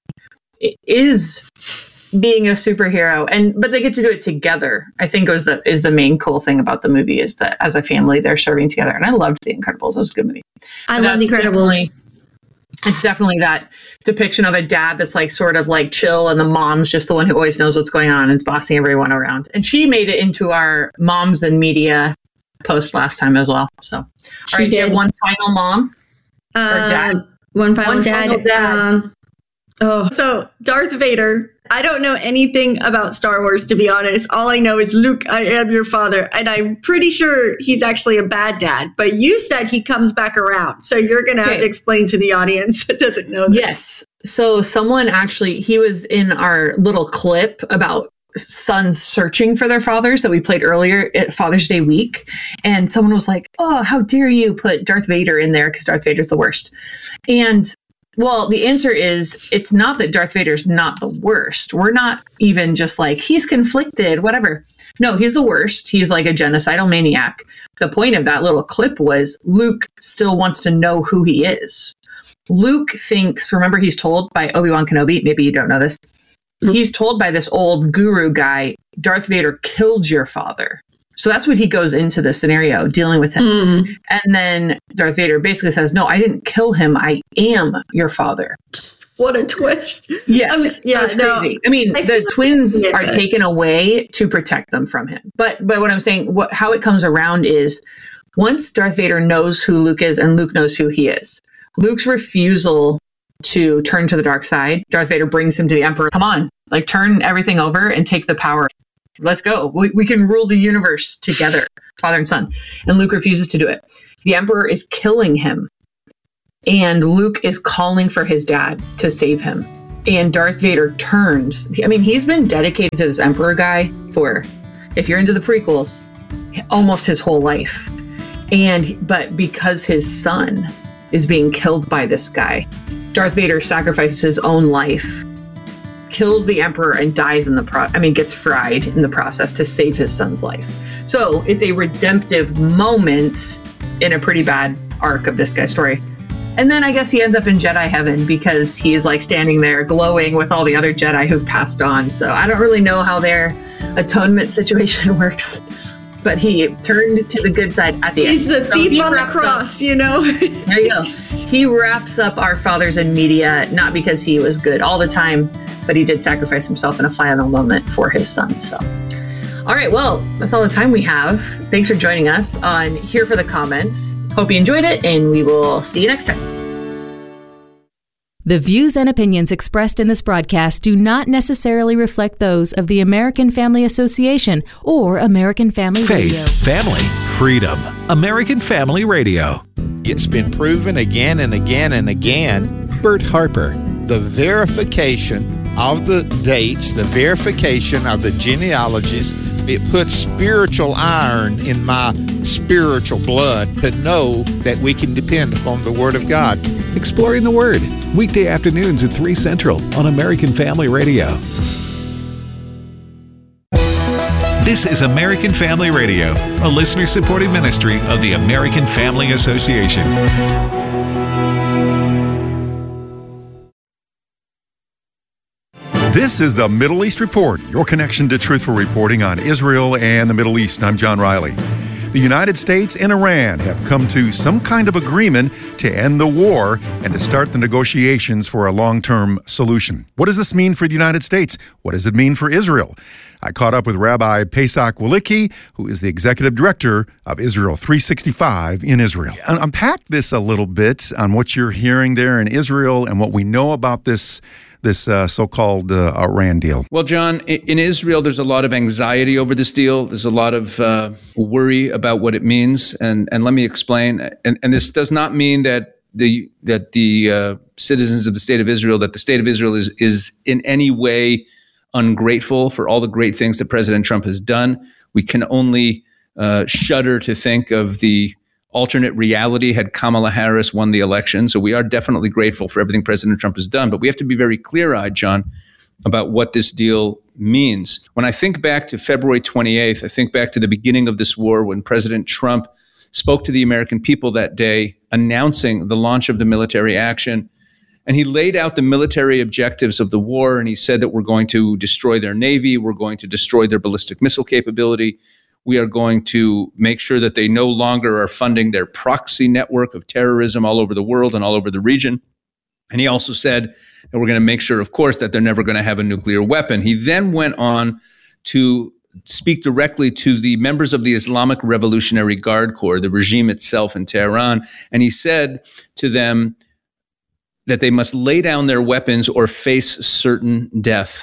is being a superhero, and but they get to do it together. I think was the is the main cool thing about the movie, is that as a family they're serving together. And I loved The Incredibles. It was a good movie. I and love The Incredibles. It's definitely that depiction of a dad that's like sort of like chill, and the mom's just the one who always knows what's going on and is bossing everyone around. And she made it into our Moms and Media post last time as well. So, all she right, did. do you have one final mom um, or dad? One final one dad. Final dad. Um, oh, so Darth Vader. I don't know anything about Star Wars, to be honest. All I know is, Luke, I am your father. And I'm pretty sure he's actually a bad dad. But you said he comes back around. So you're going to okay. have to explain to the audience that doesn't know this. Yes. So someone actually, he was in our little clip about sons searching for their fathers that we played earlier at Father's Day week. And someone was like, oh, how dare you put Darth Vader in there, because Darth Vader's the worst. And well, the answer is, it's not that Darth Vader's not the worst. We're not even just like, he's conflicted, whatever. No, he's the worst. He's like a genocidal maniac. The point of that little clip was Luke still wants to know who he is. Luke thinks, remember, he's told by Obi-Wan Kenobi, maybe you don't know this, mm-hmm. he's told by this old guru guy, Darth Vader killed your father. So that's what he goes into the scenario, dealing with him. Mm. And then Darth Vader basically says, no, I didn't kill him. I am your father. What a twist. Yes. I mean, yeah, it's no, crazy. I mean, I the twins are it. taken away to protect them from him. But but what I'm saying, what, how it comes around is, once Darth Vader knows who Luke is and Luke knows who he is, Luke's refusal to turn to the dark side. Darth Vader brings him to the Emperor. Come on, like turn everything over and take the power. Let's go. We, we can rule the universe together, father and son. And Luke refuses to do it. The Emperor is killing him. And Luke is calling for his dad to save him. And Darth Vader turns. I mean, he's been dedicated to this Emperor guy for, if you're into the prequels, almost his whole life. And, but because his son is being killed by this guy, Darth Vader sacrifices his own life, kills the Emperor, and dies in the pro, I mean, gets fried in the process to save his son's life. So it's a redemptive moment in a pretty bad arc of this guy's story. And then I guess he ends up in Jedi heaven because he's like standing there glowing with all the other Jedi who've passed on. So I don't really know how their atonement situation works, but he turned to the good side at the he's end. He's the so thief he on the cross, up, you know? There you go. He wraps up our fathers in media, not because he was good all the time, but he did sacrifice himself in a final moment for his son. So, all right, well, that's all the time we have. Thanks for joining us on Here for the Comments. Hope you enjoyed it, and we will see you next time. The views and opinions expressed in this broadcast do not necessarily reflect those of the American Family Association or American Family Faith, Radio. family, freedom. American Family Radio. It's been proven again and again and again. Bert Harper. The verification of the dates, the verification of the genealogies, it puts spiritual iron in my spiritual blood to know that we can depend upon the Word of God. Exploring the Word, weekday afternoons at three Central on American Family Radio. This is American Family Radio, a listener-supported ministry of the American Family Association. This is the Middle East Report, your connection to truthful reporting on Israel and the Middle East. I'm John Riley. The United States and Iran have come to some kind of agreement to end the war and to start the negotiations for a long-term solution. What does this mean for the United States? What does it mean for Israel? I caught up with Rabbi Pesach Walicki, who is the executive director of Israel three sixty-five in Israel. Unpack this a little bit on what you're hearing there in Israel and what we know about this this uh, so-called uh, Iran deal. Well, John, in Israel, there's a lot of anxiety over this deal. There's a lot of uh, worry about what it means. And, and let me explain. And, and this does not mean that the that the uh, citizens of the state of Israel, that the state of Israel is is in any way ungrateful for all the great things that President Trump has done. We can only uh, shudder to think of the alternate reality had Kamala Harris won the election. So we are definitely grateful for everything President Trump has done. But we have to be very clear-eyed, John, about what this deal means. When I think back to February twenty-eighth, I think back to the beginning of this war when President Trump spoke to the American people that day, announcing the launch of the military action. And he laid out the military objectives of the war, and he said that we're going to destroy their Navy, we're going to destroy their ballistic missile capability, we are going to make sure that they no longer are funding their proxy network of terrorism all over the world and all over the region. And he also said that we're going to make sure, of course, that they're never going to have a nuclear weapon. He then went on to speak directly to the members of the Islamic Revolutionary Guard Corps, the regime itself in Tehran, and he said to them that they must lay down their weapons or face certain death.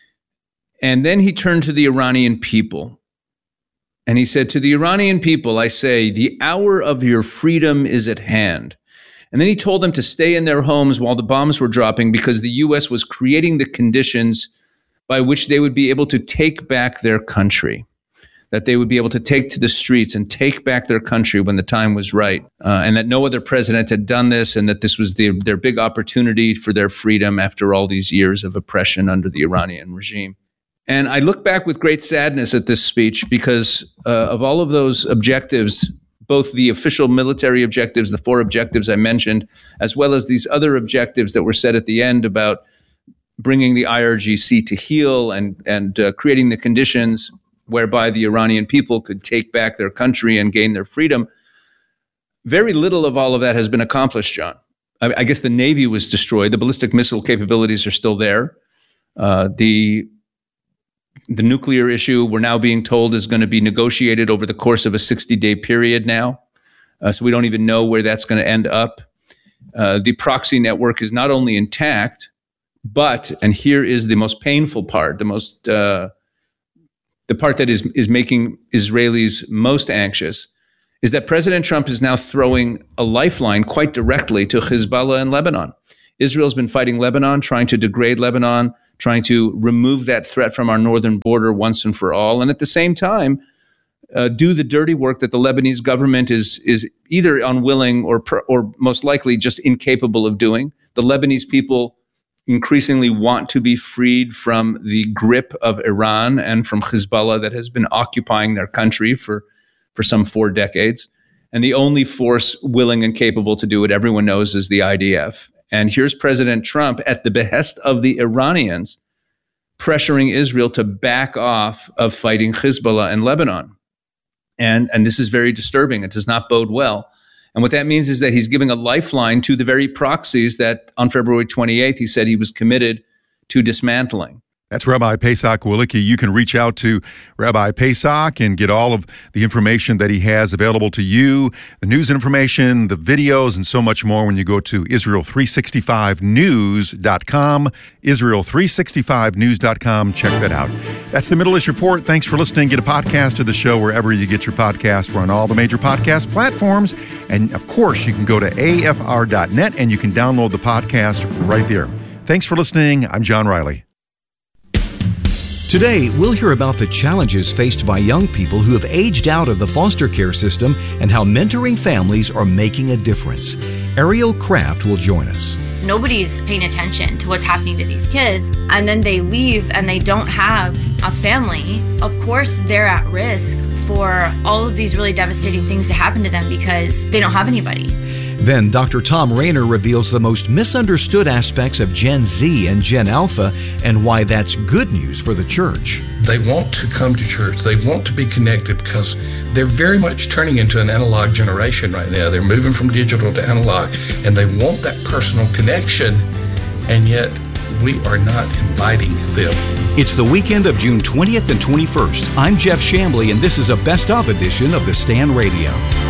And then he turned to the Iranian people. And he said, to the Iranian people, I say, the hour of your freedom is at hand. And then he told them to stay in their homes while the bombs were dropping because the U S was creating the conditions by which they would be able to take back their country, that they would be able to take to the streets and take back their country when the time was right, uh, and that no other president had done this, and that this was the, their big opportunity for their freedom after all these years of oppression under the Iranian regime. And I look back with great sadness at this speech because uh, of all of those objectives, both the official military objectives, the four objectives I mentioned, as well as these other objectives that were said at the end about bringing the I R G C to heel and, and uh, creating the conditions whereby the Iranian people could take back their country and gain their freedom. Very little of all of that has been accomplished, John. I, I guess the Navy was destroyed. The ballistic missile capabilities are still there. Uh, the The nuclear issue, we're now being told, is going to be negotiated over the course of a sixty-day period now. Uh, so we don't even know where that's going to end up. Uh, the proxy network is not only intact, but, and here is the most painful part, the most, uh, the part that is, is making Israelis most anxious, is that President Trump is now throwing a lifeline quite directly to Hezbollah in Lebanon. Israel's been fighting Lebanon, trying to degrade Lebanon, trying to remove that threat from our northern border once and for all. And at the same time, uh, do the dirty work that the Lebanese government is is either unwilling or or most likely just incapable of doing. The Lebanese people increasingly want to be freed from the grip of Iran and from Hezbollah that has been occupying their country for, for some four decades. And the only force willing and capable to do it, everyone knows, is the I D F. And here's President Trump at the behest of the Iranians pressuring Israel to back off of fighting Hezbollah in Lebanon. And, and this is very disturbing. It does not bode well. And what that means is that he's giving a lifeline to the very proxies that on February twenty-eighth, he said he was committed to dismantling. That's Rabbi Pesach Wielicki. You can reach out to Rabbi Pesach and get all of the information that he has available to you, the news information, the videos, and so much more when you go to Israel three sixty-five news dot com, Israel three sixty-five news dot com. Check that out. That's the Middle East Report. Thanks for listening. Get a podcast of the show wherever you get your podcast. We're on all the major podcast platforms. And, of course, you can go to A F R dot net and you can download the podcast right there. Thanks for listening. I'm John Riley. Today, we'll hear about the challenges faced by young people who have aged out of the foster care system and how mentoring families are making a difference. Ariel Kraft will join us. Nobody's paying attention to what's happening to these kids, and then they leave and they don't have a family. Of course, they're at risk for all of these really devastating things to happen to them because they don't have anybody. Then Doctor Tom Rainer reveals the most misunderstood aspects of Gen Z and Gen Alpha and why that's good news for the church. They want to come to church. They want to be connected because they're very much turning into an analog generation right now. They're moving from digital to analog, and they want that personal connection, and yet we are not inviting them. It's the weekend of June twentieth and twenty-first. I'm Jeff Chambly, and this is a best of edition of The Stand Radio.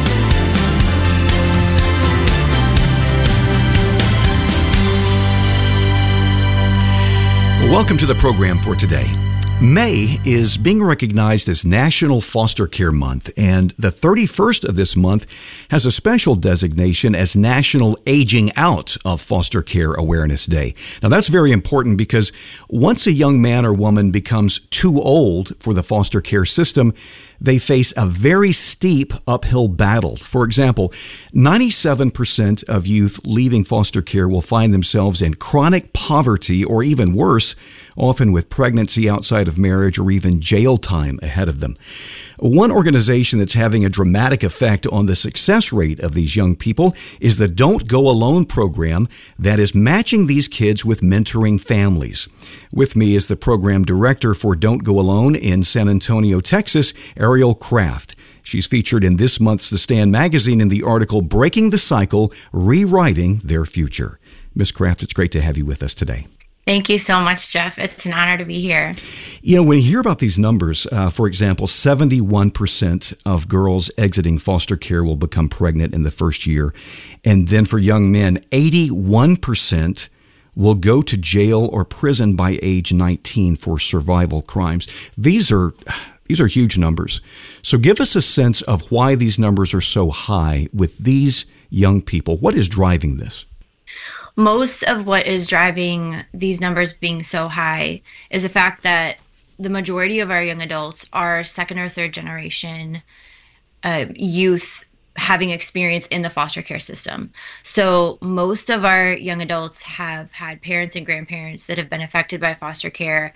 Welcome to the program for today. May is being recognized as National Foster Care Month, and the thirty-first of this month has a special designation as National Aging Out of Foster Care Awareness Day. Now, that's very important because once a young man or woman becomes too old for the foster care system, they face a very steep uphill battle. For example, ninety-seven percent of youth leaving foster care will find themselves in chronic poverty or even worse, often with pregnancy outside of marriage or even jail time ahead of them. One organization that's having a dramatic effect on the success rate of these young people is the Don't Go Alone program that is matching these kids with mentoring families. With me is the program director for Don't Go Alone in San Antonio, Texas, Ariel Kraft. She's featured in this month's The Stand magazine in the article Breaking the Cycle, Rewriting Their Future. Miz Kraft, it's great to have you with us today. Thank you so much, Jeff. It's an honor to be here. You know, when you hear about these numbers, uh, for example, seventy-one percent of girls exiting foster care will become pregnant in the first year. And then for young men, eighty-one percent will go to jail or prison by age nineteen for survival crimes. These are these are huge numbers. So give us a sense of why these numbers are so high with these young people. What is driving this? Most of what is driving these numbers being so high is the fact that the majority of our young adults are second or third generation uh, youth having experience in the foster care system. So most of our young adults have had parents and grandparents that have been affected by foster care,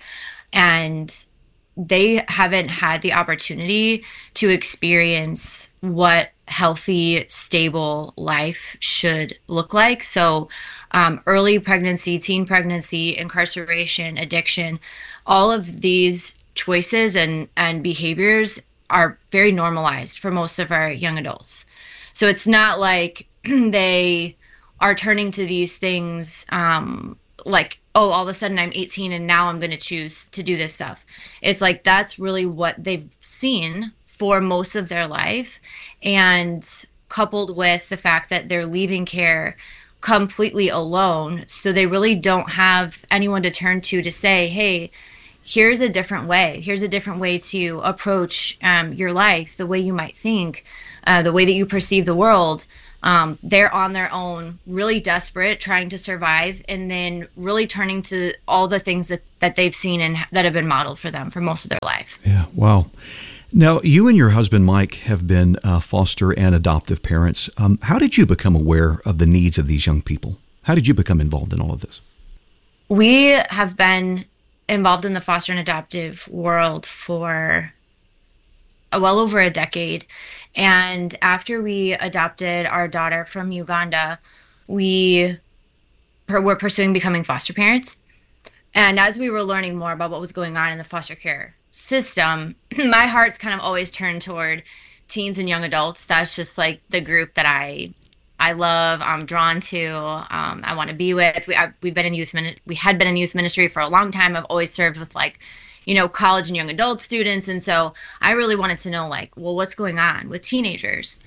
and they haven't had the opportunity to experience what healthy, stable life should look like. So um, early pregnancy, teen pregnancy, incarceration, addiction, all of these choices and, and behaviors are very normalized for most of our young adults. So it's not like they are turning to these things um, like, oh, all of a sudden I'm eighteen and now I'm going to choose to do this stuff. It's like that's really what they've seen for most of their life. And coupled with the fact that they're leaving care completely alone. So they really don't have anyone to turn to to say, hey, here's a different way. Here's a different way to approach um, your life, the way you might think, uh, the way that you perceive the world. Um, they're on their own, really desperate, trying to survive, and then really turning to all the things that, that they've seen and that have been modeled for them for most of their life. Yeah, wow. Now, you and your husband, Mike, have been uh, foster and adoptive parents. Um, how did you become aware of the needs of these young people? How did you become involved in all of this? We have been involved in the foster and adoptive world for well over a decade. And after we adopted our daughter from Uganda, we were pursuing becoming foster parents. And as we were learning more about what was going on in the foster care system, my heart's kind of always turned toward teens and young adults. That's just like the group that I I love, I'm drawn to, um, I want to be with. We, I, we've been in youth, min- we had been in youth ministry for a long time. I've always served with like, you know, college and young adult students. And so I really wanted to know like, well, what's going on with teenagers?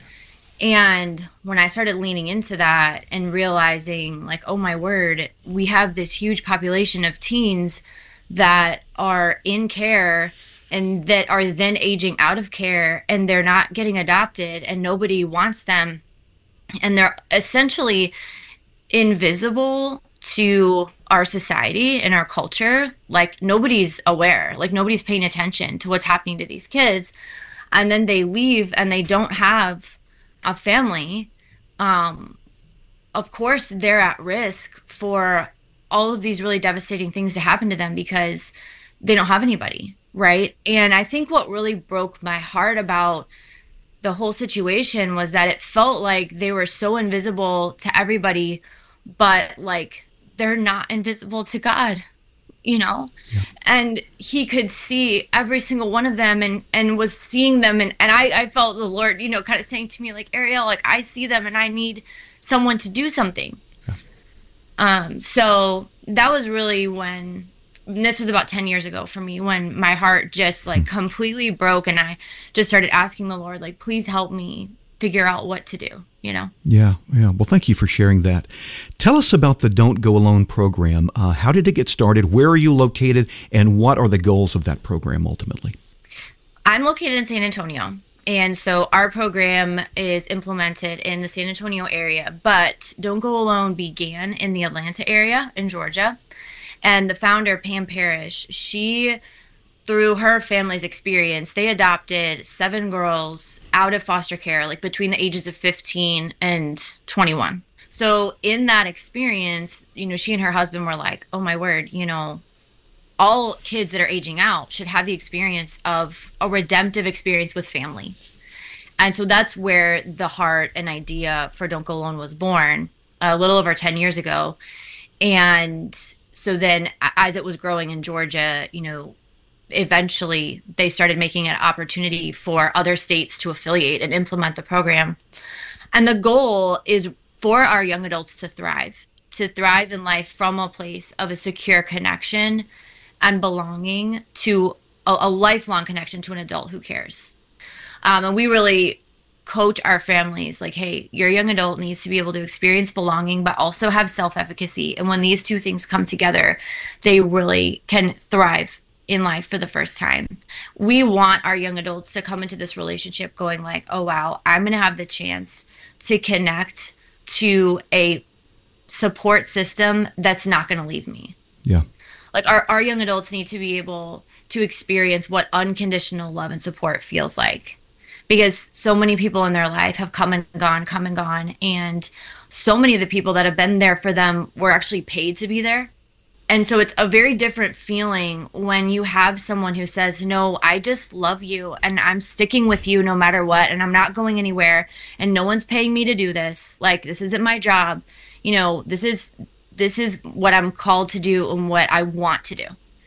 And when I started leaning into that and realizing like, oh my word, we have this huge population of teens that are in care and that are then aging out of care, and they're not getting adopted and nobody wants them. And they're essentially invisible to our society and our culture. Like nobody's aware, like nobody's paying attention to what's happening to these kids. And then they leave and they don't have a family. Um, of course, they're at risk for all of these really devastating things to happen to them because they don't have anybody, right? And I think what really broke my heart about the whole situation was that it felt like they were so invisible to everybody, but like they're not invisible to God, you know? Yeah. And he could see every single one of them and, and was seeing them. And, and I, I felt the Lord, you know, kind of saying to me like, Ariel, like I see them and I need someone to do something. Yeah. Um, so that was really when, this was about ten years ago for me, when my heart just like completely broke and I just started asking the Lord, like, please help me figure out what to do, you know? Yeah, yeah. Well, thank you for sharing that. Tell us about the Don't Go Alone program. Uh, how did it get started? Where are you located? And what are the goals of that program ultimately? I'm located in San Antonio. And so our program is implemented in the San Antonio area, but Don't Go Alone began in the Atlanta area in Georgia. And the founder, Pam Parrish, she, through her family's experience, they adopted seven girls out of foster care, like between the ages of fifteen and twenty-one. So in that experience, you know, she and her husband were like, oh my word, you know, all kids that are aging out should have the experience of a redemptive experience with family. And so that's where the heart and idea for Don't Go Alone was born a little over ten years ago. And so then as it was growing in Georgia, you know, eventually they started making an opportunity for other states to affiliate and implement the program. And the goal is for our young adults to thrive, to thrive in life from a place of a secure connection and belonging to a, a lifelong connection to an adult who cares. Um, and we really coach our families like, hey, your young adult needs to be able to experience belonging, but also have self-efficacy. And when these two things come together, they really can thrive in life for the first time. We want our young adults to come into this relationship going like, oh, wow, I'm going to have the chance to connect to a support system that's not going to leave me. Yeah. Like our, our young adults need to be able to experience what unconditional love and support feels like. Because so many people in their life have come and gone, come and gone. And so many of the people that have been there for them were actually paid to be there. And so it's a very different feeling when you have someone who says, no, I just love you and I'm sticking with you no matter what. And I'm not going anywhere and no one's paying me to do this. Like, this isn't my job. You know, this is, this is what I'm called to do and what I want to do.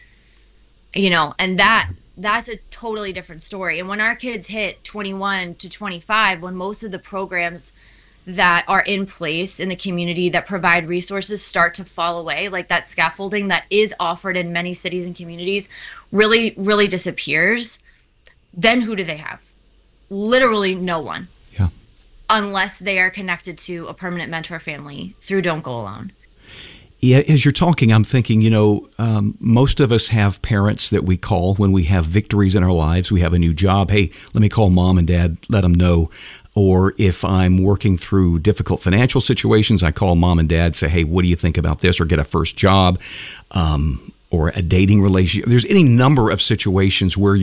You know, and that, that's a totally different story. And when our kids hit twenty-one to twenty-five, when most of the programs that are in place in the community that provide resources start to fall away, like that scaffolding that is offered in many cities and communities really, really disappears, then who do they have? Literally no one. Yeah. unless they are connected to a permanent mentor family through Don't Go Alone. Yeah, as you're talking, I'm thinking, you know, um, most of us have parents that we call when we have victories in our lives. We have a new job. Hey, let me call mom and dad, let them know. Or if I'm working through difficult financial situations, I call mom and dad, say, hey, what do you think about this? Or get a first job, um, or a dating relationship. There's any number of situations where